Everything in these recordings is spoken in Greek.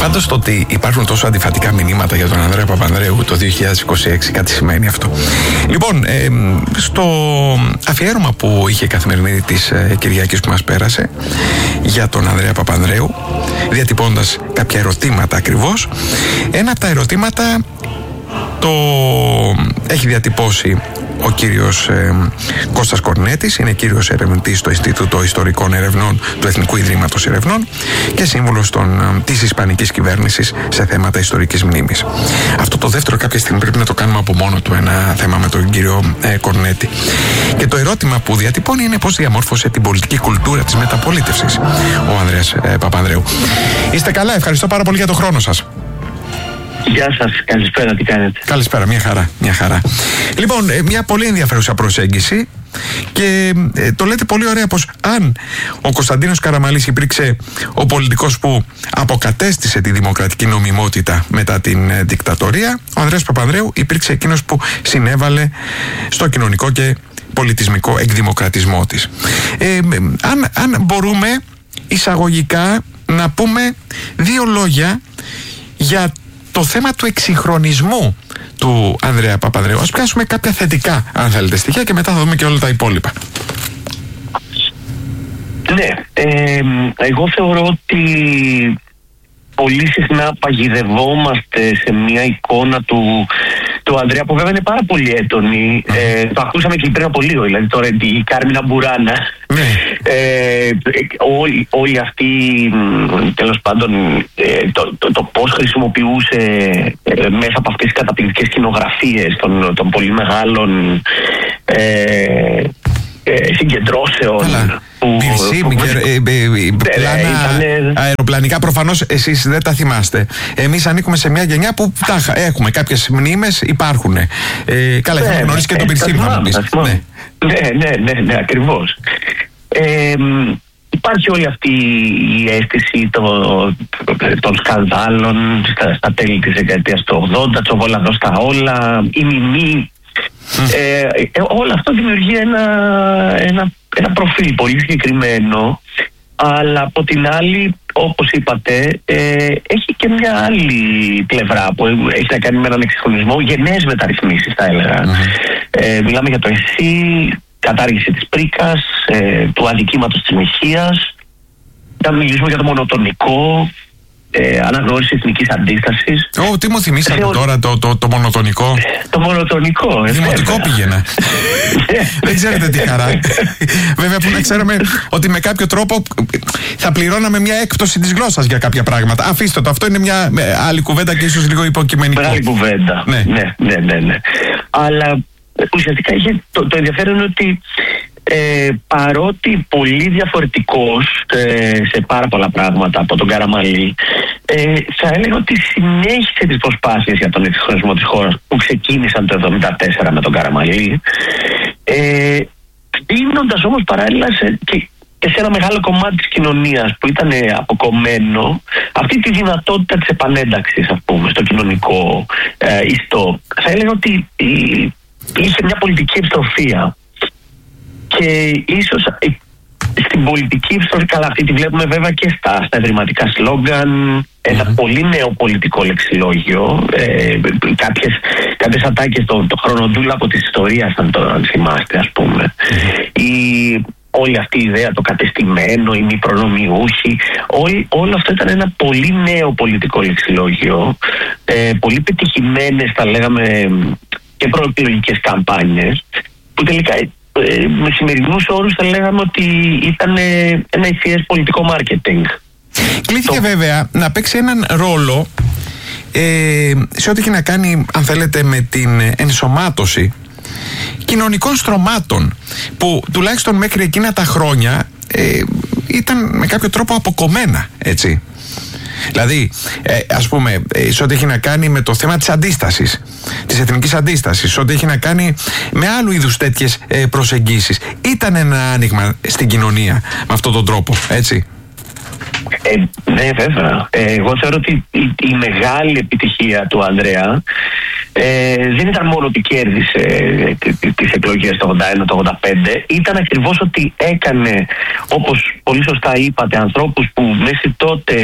Πάντως το ότι υπάρχουν τόσο αντιφατικά μηνύματα για τον Ανδρέα Παπανδρέου το 2026, κάτι σημαίνει αυτό. Λοιπόν, στο αφιέρωμα που είχε η Καθημερινή της Κυριακής που μας πέρασε για τον Ανδρέα Παπανδρέου, διατυπώντας κάποια ερωτήματα ακριβώς, ένα από τα ερωτήματα το έχει διατυπώσει ο κύριος Κώστας Κορνέτης, είναι κύριος ερευνητής στο Ινστιτούτο Ιστορικών Ερευνών του Εθνικού Ιδρύματος Ερευνών και σύμβουλος της Ισπανικής Κυβέρνησης σε θέματα ιστορικής μνήμης. Αυτό το δεύτερο κάποια στιγμή πρέπει να το κάνουμε από μόνο του, ένα θέμα με τον κύριο Κορνέτη. Και το ερώτημα που διατυπώνει είναι πώς διαμόρφωσε την πολιτική κουλτούρα της μεταπολίτευσης ο Ανδρέας Παπανδρέου. Είστε καλά, ευχαριστώ πάρα πολύ για τον χρόνο σας. Γεια σας, καλησπέρα, τι κάνετε? Καλησπέρα, μια χαρά. Λοιπόν, μια πολύ ενδιαφέρουσα προσέγγιση και το λέτε πολύ ωραία πως αν ο Κωνσταντίνος Καραμανλής υπήρξε ο πολιτικός που αποκατέστησε τη δημοκρατική νομιμότητα μετά την δικτατορία, ο Ανδρέας Παπανδρέου υπήρξε εκείνος που συνέβαλε στο κοινωνικό και πολιτισμικό εκδημοκρατισμό της. Αν μπορούμε εισαγωγικά να πούμε δύο λόγια για το θέμα του εξυγχρονισμού του Ανδρέα Παπανδρέου. Ας πιάσουμε κάποια θετικά, αν θέλετε, στοιχεία και μετά θα δούμε και όλα τα υπόλοιπα. Ναι, εγώ θεωρώ ότι πολύ συχνά παγιδευόμαστε σε μια εικόνα του Ανδρέα, που βέβαια είναι πάρα πολύ έντονη. Το ακούσαμε και πριν από λίγο, δηλαδή τώρα η Κάρμινα Μπουράνα. Όλοι αυτοί, τέλος πάντων, το πώς χρησιμοποιούσε μέσα από αυτές τις καταπληκτικές σκηνογραφίες των πολύ μεγάλων συγκεντρώσεων. Αεροπλανικά προφανώς εσείς δεν τα θυμάστε. Εμείς ανήκουμε σε μια γενιά που έχουμε κάποιες μνήμες, υπάρχουν. Καλά, είχαμε γνωρίσει και τον Πυρσίμ, θα μου πεις. Ναι, ακριβώς. Υπάρχει όλη αυτή η αίσθηση των σκανδάλων στα τέλη της δεκαετίας του 80, Τσοβόλαδο στα όλα, η μιμή. Όλο αυτό δημιουργεί ένα προφίλ πολύ συγκεκριμένο, αλλά από την άλλη, όπως είπατε, έχει και μια άλλη πλευρά που έχει να κάνει με έναν εξυγχρονισμό, γενναίες μεταρρυθμίσεις θα έλεγα. Μιλάμε για το ΕΣΥ, κατάργηση της πρίκας, του αδικήματος της μοιχείας, να μιλήσουμε για το μονοτονικό, αναγνώριση εθνικής αντίστασης. Τι μου θυμήσατε τώρα το μονοτονικό? Το μονοτονικό, δημοτικό πήγαινα. Δεν ξέρετε τι χαρά. Βέβαια που να ξέραμε ότι με κάποιο τρόπο θα πληρώναμε μια έκπτωση της γλώσσας για κάποια πράγματα. Αφήστε το, αυτό είναι μια άλλη κουβέντα και ίσως λίγο υποκειμενικό. Μεγάλη κουβέντα. Ναι. Αλλά ουσιαστικά το ενδιαφέρον είναι ότι παρότι πολύ διαφορετικός σε πάρα πολλά πράγματα από τον Καραμανλή, θα έλεγα ότι συνέχισε τις προσπάθειες για τον εξυγχρονισμό της χώρας που ξεκίνησαν το 1974 με τον Καραμανλή, δίνοντας όμως παράλληλα και σε ένα μεγάλο κομμάτι της κοινωνίας που ήταν αποκομμένο αυτή τη δυνατότητα της επανένταξης, ας πούμε, στο κοινωνικό ιστό. Θα έλεγα ότι είχε μια πολιτική ευστροφία. Και ίσως στην πολιτική ευστροφή, καλά, αυτή τη βλέπουμε βέβαια και στα ευρηματικά σλόγγαν, ένα πολύ νέο πολιτικό λεξιλόγιο, κάποιες ατάκες το χρονοτούλα από της ιστορίας, αν θυμάστε, ας πούμε. Όλη αυτή η ιδέα, το κατεστημένο, οι μη προνομιούχοι, όλο αυτό ήταν ένα πολύ νέο πολιτικό λεξιλόγιο, πολύ πετυχημένες, θα λέγαμε, και προεκλογικές καμπάνιες, που τελικά με σημερινούς όρους θα λέγαμε ότι ήταν ένα ευφυές πολιτικό μάρκετινγκ. Κλείθηκε βέβαια να παίξει έναν ρόλο σε ό,τι έχει να κάνει, αν θέλετε, με την ενσωμάτωση κοινωνικών στρωμάτων που τουλάχιστον μέχρι εκείνα τα χρόνια ήταν με κάποιο τρόπο αποκομμένα, έτσι. Δηλαδή, ας πούμε, σε ό,τι έχει να κάνει με το θέμα της αντίστασης, της εθνικής αντίστασης, σε ό,τι έχει να κάνει με άλλου είδους τέτοιες προσεγγίσεις, ήταν ένα άνοιγμα στην κοινωνία με αυτόν τον τρόπο, έτσι. Ναι, βέβαια. Εγώ θεωρώ ότι η μεγάλη επιτυχία του Ανδρέα δεν ήταν μόνο ότι κέρδισε τις εκλογές το 81, το 85, ήταν ακριβώς ότι έκανε, όπως πολύ σωστά είπατε, ανθρώπους που μέχρι τότε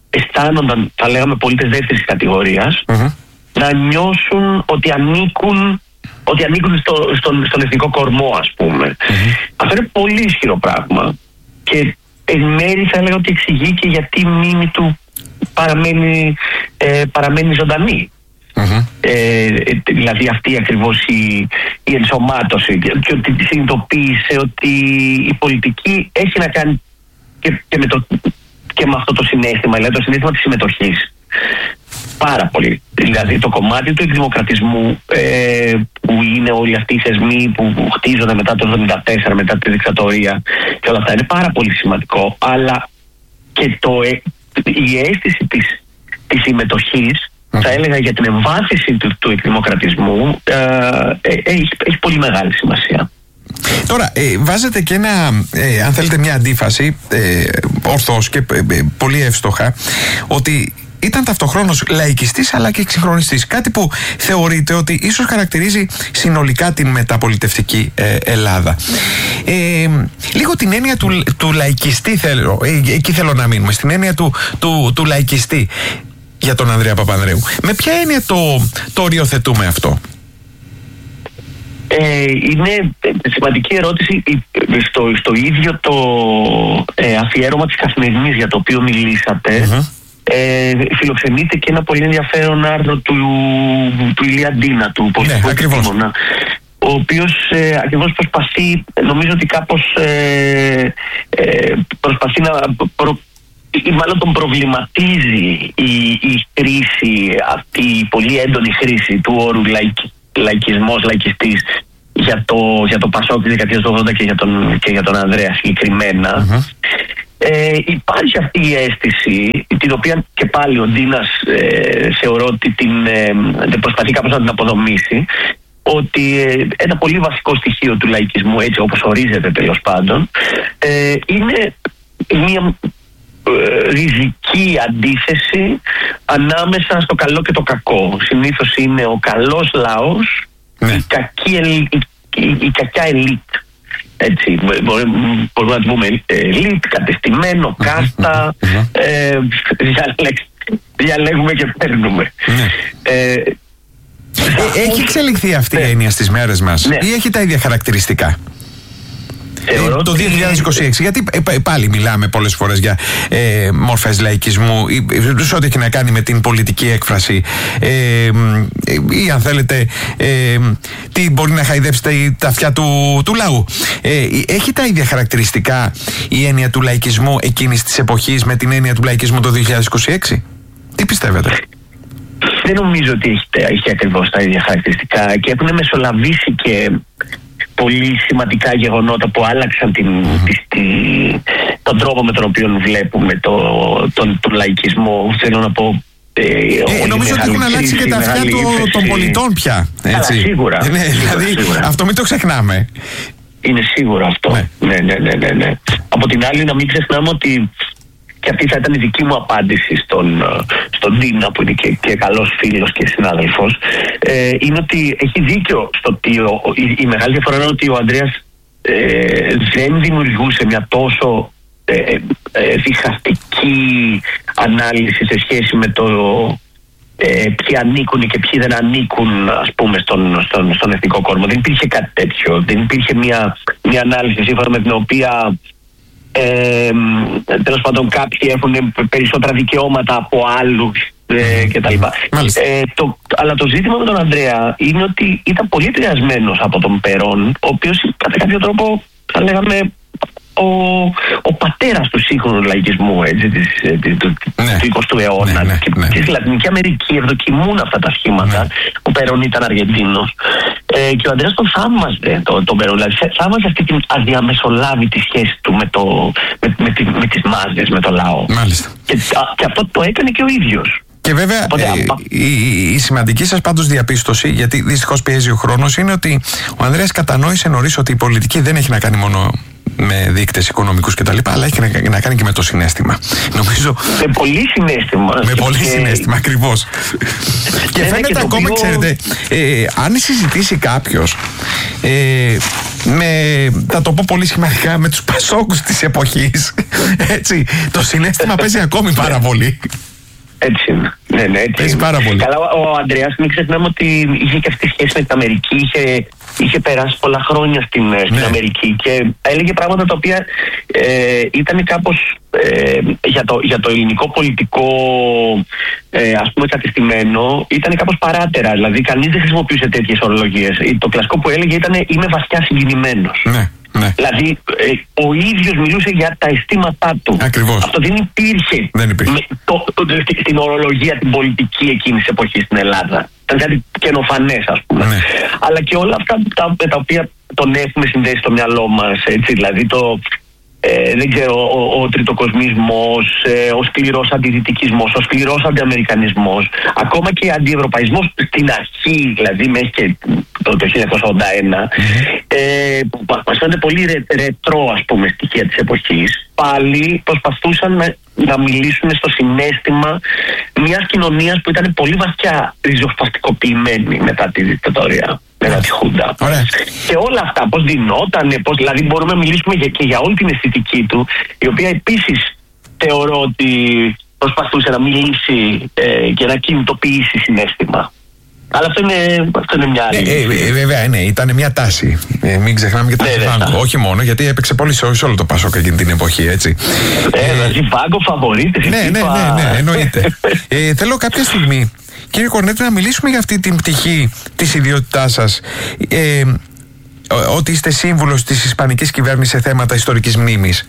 αισθάνονταν, θα λέγαμε, πολίτες δεύτερης κατηγορίας, να νιώσουν ότι ανήκουν στον εθνικό κορμό, ας πούμε. Αυτό είναι πολύ ισχυρό πράγμα και εν μέρει θα έλεγα ότι εξηγεί και γιατί η μνήμη του παραμένει ζωντανή. Δηλαδή αυτή ακριβώς η ενσωμάτωση και ότι συνειδητοποίησε ότι η πολιτική έχει να κάνει και με αυτό το συναίσθημα, δηλαδή το συναίσθημα της συμμετοχής. Πάρα πολύ. Δηλαδή το κομμάτι του εκδημοκρατισμού που είναι όλοι αυτοί οι θεσμοί που χτίζονται μετά το 1974, μετά τη δικτατορία και όλα αυτά είναι πάρα πολύ σημαντικό, αλλά και η αίσθηση της συμμετοχής, θα έλεγα, για την εμβάθυνση του εκδημοκρατισμού έχει πολύ μεγάλη σημασία. Τώρα, βάζετε και αν θέλετε, μια αντίφαση ορθώς και πολύ εύστοχα, ότι ήταν ταυτοχρόνως λαϊκιστής αλλά και εξυγχρονιστής. Κάτι που θεωρείται ότι ίσως χαρακτηρίζει συνολικά την μεταπολιτευτική Ελλάδα. Λίγο την έννοια του λαϊκιστή εκεί θέλω να μείνουμε, στην έννοια του λαϊκιστή για τον Ανδρέα Παπανδρέου. Με ποια έννοια το οριοθετούμε αυτό? Είναι σημαντική ερώτηση. Στο ίδιο το αφιέρωμα της Καθημερινής για το οποίο μιλήσατε, φιλοξενείται και ένα πολύ ενδιαφέρον άρθρο του Ηλία Ντίνα, του πολιτικού επιστήμονα, ο οποίος ακριβώς προσπαθεί, νομίζω ότι κάπως προσπαθεί ή μάλλον τον προβληματίζει η χρήση, αυτή η πολύ έντονη χρήση του όρου λαϊκισμός, λαϊκιστής για το Πασόκ της δεκαετίας του 80 και για τον Ανδρέα συγκεκριμένα. Υπάρχει αυτή η αίσθηση, την οποία και πάλι ο Ντίνας θεωρώ ότι την προσπαθεί κάπως να την αποδομήσει, ότι ένα πολύ βασικό στοιχείο του λαϊκισμού, έτσι όπως ορίζεται τέλος πάντων, είναι μια ριζική αντίθεση ανάμεσα στο καλό και το κακό. Συνήθως είναι ο καλός λαός, η κακιά ελίτ. Έτσι, μπορούμε να το πούμε ελίτ, κατεστημένο, κάστα, διαλέγουμε και παίρνουμε. Έχει εξελιχθεί αυτή η έννοια στις μέρες μας ή έχει τα ίδια χαρακτηριστικά? Το 2026, γιατί πάλι μιλάμε πολλές φορές για μορφές λαϊκισμού σε ό,τι έχει να κάνει με την πολιτική έκφραση ή αν θέλετε τι μπορεί να χαϊδέψει τα αυτιά του λαού. Έχει τα ίδια χαρακτηριστικά η έννοια του λαϊκισμού εκείνης της εποχής με την έννοια του λαϊκισμού το 2026? Τι πιστεύετε? Δεν νομίζω ότι έχει ακριβώς τα ίδια χαρακτηριστικά και έχουν μεσολαβήσει και πολύ σημαντικά γεγονότα που άλλαξαν τον τρόπο με τον οποίο βλέπουμε τον λαϊκισμό. Θέλω να πω, νομίζω ότι έχουν αλλάξει και τα αυτιά των πολιτών πια. Έτσι. Σίγουρα. Δηλαδή αυτό μην το ξεχνάμε. Είναι σίγουρο αυτό. Ναι. Από την άλλη, να μην ξεχνάμε ότι, και αυτή θα ήταν η δική μου απάντηση στον Ντίνα, που είναι και καλός φίλος και συνάδελφος, είναι ότι έχει δίκιο στο ότι η μεγάλη διαφορά είναι ότι ο Ανδρέας δεν δημιουργούσε μια τόσο διχαστική ανάλυση σε σχέση με το ποιοι ανήκουν και ποιοι δεν ανήκουν, ας πούμε, στον εθνικό κόρμο. Δεν υπήρχε κάτι τέτοιο. Δεν υπήρχε μια ανάλυση σύμφωνα με την οποία τέλος πάντων κάποιοι έχουν περισσότερα δικαιώματα από άλλους κτλ. Αλλά το ζήτημα με τον Ανδρέα είναι ότι ήταν πολύ επηρεασμένος από τον Περόν, ο οποίος κατά κάποιο τρόπο θα λέγαμε ο πατέρας του σύγχρονου λαϊκισμού, έτσι, του 20ου αιώνα. Και στη Λατινική Αμερική ευδοκιμούν αυτά τα σχήματα. Ο Περόν ήταν Αργεντίνος και ο Ανδρέας τον θαύμαζε τον Περόν, δηλαδή θαύμαζε αυτή την αδιαμεσολάβητη σχέση του με τις μάζες, με το λαό. Και αυτό το έκανε και ο ίδιος. Και βέβαια η σημαντική σας πάντως διαπίστωση, γιατί δυστυχώς πιέζει ο χρόνος, είναι ότι ο Ανδρέας κατανόησε νωρίς ότι η πολιτική δεν έχει να κάνει μόνο με δείκτες οικονομικούς κτλ., αλλά έχει να κάνει και με το συναίσθημα. Νομίζω. Με πολύ συναίσθημα. Με πολύ συναίσθημα, ακριβώς. Και φαίνεται ακόμα, ξέρετε, αν συζητήσει κάποιος, θα το πω πολύ σχηματικά, με τους Πασόκους της εποχής, έτσι, το συναίσθημα παίζει ακόμη πάρα πολύ. Έτσι είναι. Ναι, έτσι παίζει πάρα πολύ. Καλά, ο Ανδρέας, μην ξεχνάμε ότι είχε και αυτή τη σχέση με την Αμερική, είχε περάσει πολλά χρόνια στην Αμερική και έλεγε πράγματα τα οποία ήταν κάπως για το ελληνικό πολιτικό ας πούμε κατεστημένο, ήταν κάπως παράτερα. Δηλαδή κανείς δεν χρησιμοποιούσε τέτοιες ορολογίες. Το κλασικό που έλεγε ήταν «είμαι βαθιά συγκινημένος». Ναι. Ναι. Δηλαδή ο ίδιος μιλούσε για τα αισθήματά του. Ακριβώς. Αυτό δεν υπήρχε, στην ορολογία την πολιτική εκείνης της εποχής στην Ελλάδα. Ήταν κάτι καινοφανές, ας πούμε. Ναι. Αλλά και όλα αυτά τα οποία τον έχουμε συνδέσει στο μυαλό μας, έτσι, δηλαδή δεν ξέρω, ο τριτοκοσμισμός, ο σκληρός αντιδυτικισμός, ο σκληρός αντιαμερικανισμός, ακόμα και αντιευρωπαϊσμός στην αρχή, δηλαδή μέχρι και το 1981, που μας φαίνεται πολύ ρετρό, ας πούμε, στοιχεία της εποχής, πάλι προσπαθούσαν να μιλήσουν στο συναίσθημα μιας κοινωνίας που ήταν πολύ βαθιά ριζοσπαστικοποιημένη μετά τη δικτατορία, μετά τη Χούντα. Και όλα αυτά, πώς δινότανε, δηλαδή μπορούμε να μιλήσουμε και για όλη την αισθητική του, η οποία επίσης θεωρώ ότι προσπαθούσε να μιλήσει και να κινητοποιήσει συναίσθημα. Αλλά αυτό είναι μια άλλη. Βέβαια, ναι, ήταν μια τάση. Μην ξεχνάμε και τον Ζιβάγκο. Όχι μόνο, γιατί έπαιξε πολύ σε όλο το Πασόκ εκείνη την εποχή, έτσι. Ζιβάγκο, φαβορίτες. Ναι, εννοείται. Θέλω κάποια στιγμή, κύριε Κορνέτη, να μιλήσουμε για αυτή την πτυχή της ιδιότητάς σας. Ότι είστε σύμβουλος της ισπανικής κυβέρνησης σε θέματα ιστορικής μνήμης.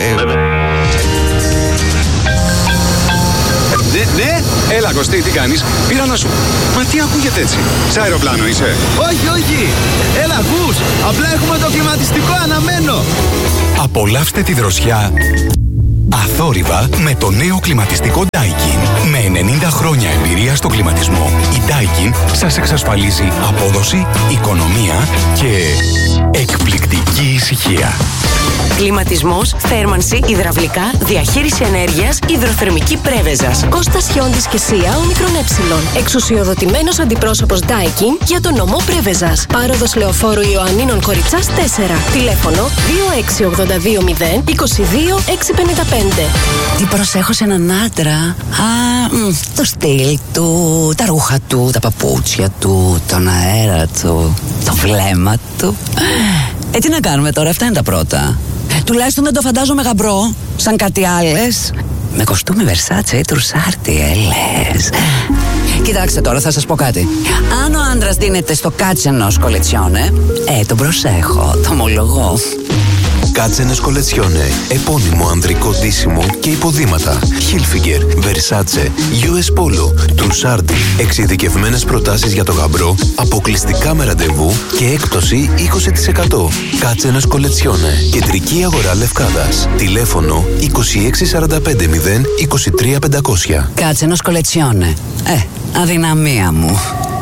Ναι, έλα Κωστή, τι κάνεις? Πήρα να σου... Μα τι ακούγεται έτσι? Σε αεροπλάνο είσαι? Όχι, έλα ακούς. Απλά έχουμε το κλιματιστικό αναμένο. Απολαύστε τη δροσιά αθόρυβα με το νέο κλιματιστικό Daikin. Με 90 χρόνια εμπειρία στο κλιματισμό, η Daikin σας εξασφαλίζει απόδοση, οικονομία και εκπληκτική ησυχία. Κλιματισμός, θέρμανση, υδραυλικά, διαχείριση ενέργειας, υδροθερμική πρέβεζας. Κώστας Χιόντης και ΣΥΑ Ομικρόν Ε. Εξουσιοδοτημένος αντιπρόσωπος Daikin για τον νομό Πρέβεζας. Πάροδος Λεωφόρου Ιωαννίνων Κοριτσάς 4. Τηλέφωνο 26820 22655. Τι προσέχω σε έναν άντρα? Το στυλ του, τα ρούχα του, τα παπούτσια του, τον αέρα του, το βλέμμα του. Τι να κάνουμε τώρα, αυτά είναι τα πρώτα. Τουλάχιστον δεν το φαντάζομαι γαμπρό, σαν κάτι άλλες. Με κοστούμι Versace ή τρουσάρτι, λες. Κοιτάξτε τώρα, θα σας πω κάτι. Αν ο άντρας δίνεται στο κάτσενος κολετσιόνε, τον προσέχω, το ομολογώ. Κάτσενες κολετσιόνε, επώνυμο ανδρικό ντύσιμο και υποδήματα. Hilfiger, Versace, US Polo, Trussardi. Εξειδικευμένες προτάσεις για το γαμπρό, αποκλειστικά με ραντεβού και έκπτωση 20%. Κάτσενες κολετσιόνε, κεντρική αγορά Λευκάδας. Τηλέφωνο 26450 23500. Κάτσενος κολετσιόνε. Αδυναμία μου.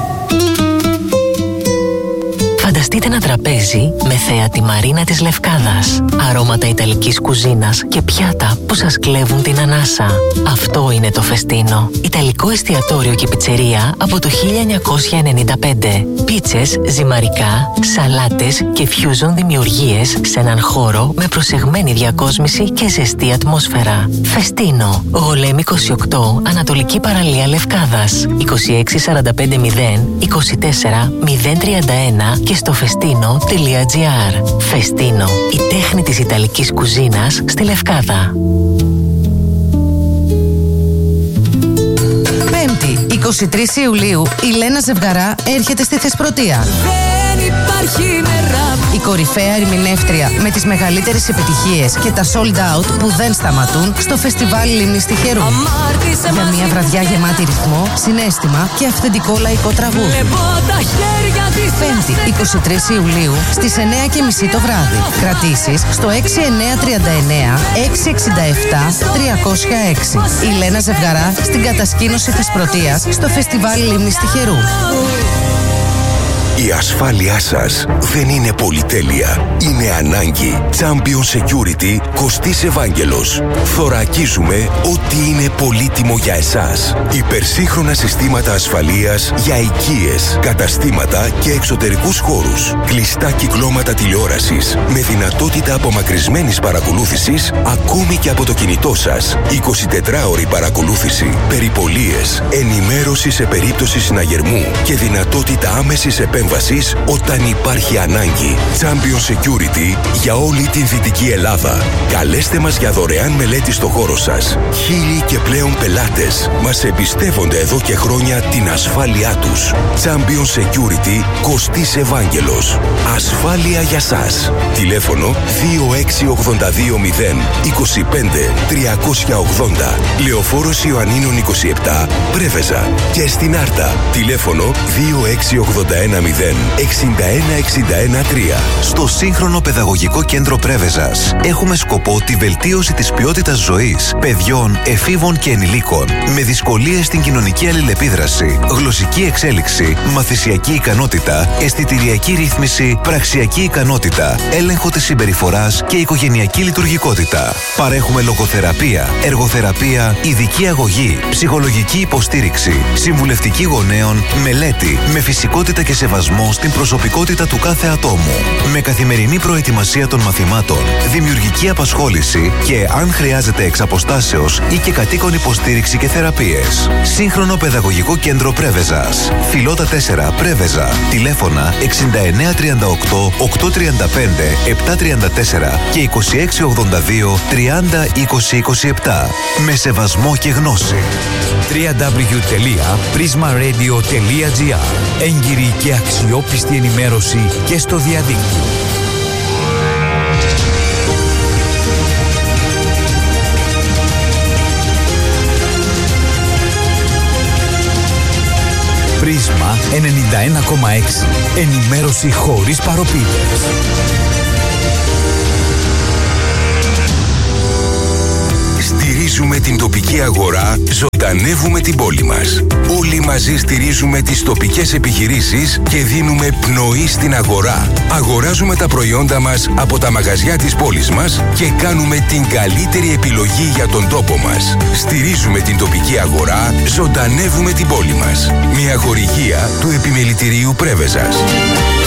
Φανταστείτε ένα τραπέζι με θέα τη Μαρίνα της Λευκάδας, αρώματα ιταλικής κουζίνας και πιάτα που σας κλέβουν την ανάσα. Αυτό είναι το Φεστίνο. Ιταλικό εστιατόριο και πιτσερία από το 1995. Πίτσες, ζυμαρικά, σαλάτες και fusion δημιουργίες σε έναν χώρο με προσεγμένη διακόσμηση και ζεστή ατμόσφαιρα. Φεστίνο. Γολέμ 28, Ανατολική Παραλία Λευκάδας. 26450 24 031 και στο festino.gr. Φεστίνο, η τέχνη της Ιταλικής κουζίνας στη Λευκάδα. Πέμπτη, 23 Ιουλίου, η Λένα Ζευγαρά έρχεται στη Θεσπρωτεία. Δεν υπάρχει νερά. Η κορυφαία ερμηνεύτρια με τις μεγαλύτερες επιτυχίες και τα sold out που δεν σταματούν στο φεστιβάλ Λίμνης Τυχερού. Για μια βραδιά γεμάτη ρυθμό, συναίσθημα και αυθεντικό λαϊκό τραγούδι. Πέμπτη, 23 Ιουλίου στις 9:30 το βράδυ. Κρατήσεις στο 6939 667 306. Η Λένα Ζευγαρά στην κατασκήνωση Θεσπρωτείας στο φεστιβάλ Λίμνης Τυχερού. Η ασφάλειά σας δεν είναι πολυτέλεια. Είναι ανάγκη. Champion Security, Κωστής Ευάγγελος. Θωρακίζουμε ό,τι είναι πολύτιμο για εσάς. Υπερσύγχρονα συστήματα ασφαλείας για οικίες, καταστήματα και εξωτερικούς χώρους. Κλειστά κυκλώματα τηλεόρασης με δυνατότητα απομακρυσμένης παρακολούθησης ακόμη και από το κινητό σας. 24ωρη παρακολούθηση, περιπολίες, ενημέρωση σε περίπτωση συναγερμού και δυνατότητα άμεσης επέμβασης όταν υπάρχει ανάγκη. Champion Security για όλη την Δυτική Ελλάδα. Καλέστε μας για δωρεάν μελέτη στο χώρο σας. 1000 και πλέον πελάτες μας εμπιστεύονται εδώ και χρόνια την ασφάλειά τους. Champion Security, Κωστής Ευάγγελος. Ασφάλεια για σας. Τηλέφωνο 26820 25 380. Λεωφόρος Ιωαννίνων 27, Πρέβεζα. Και στην Άρτα. Τηλέφωνο 26810 61 61 3. Στο σύγχρονο παιδαγωγικό κέντρο Πρέβεζας έχουμε σκοπό τη βελτίωση της ποιότητας ζωής παιδιών, εφήβων και ενηλίκων με δυσκολίες στην κοινωνική αλληλεπίδραση, γλωσσική εξέλιξη, μαθησιακή ικανότητα, αισθητηριακή ρύθμιση, πραξιακή ικανότητα, έλεγχο της συμπεριφοράς και οικογενειακή λειτουργικότητα. Παρέχουμε λογοθεραπεία, εργοθεραπεία, ειδική αγωγή, ψυχολογική υποστήριξη, συμβουλευτική γονέων, μελέτη με φυσικότητα και σεβασμό στην προσωπικότητα του κάθε ατόμου. Με καθημερινή προετοιμασία των μαθημάτων, δημιουργική απασχόληση και, αν χρειάζεται εξ αποστάσεως ή και κατοίκον υποστήριξη και θεραπείες. Σύγχρονο παιδαγωγικό κέντρο Πρέβεζας. Φιλότα 4, Πρέβεζα. Τηλέφωνα 6938 835 734 και 2682 30 20 27. Με σεβασμό και γνώση. www.prismaradio.gr. Έγκυρη και αξιόπιστη ενημέρωση και στο διαδίκτυο. Πρίσμα 91,6. Ενημέρωση χωρίς παροπίδες. Στηρίζουμε την τοπική αγορά, ζωντανεύουμε την πόλη μας. Όλοι μαζί στηρίζουμε τις τοπικές επιχειρήσεις και δίνουμε πνοή στην αγορά. Αγοράζουμε τα προϊόντα μας από τα μαγαζιά της πόλης μας και κάνουμε την καλύτερη επιλογή για τον τόπο μας. Στηρίζουμε την τοπική αγορά, ζωντανεύουμε την πόλη μας. Μια χορηγία του Επιμελητηρίου Πρέβεζας.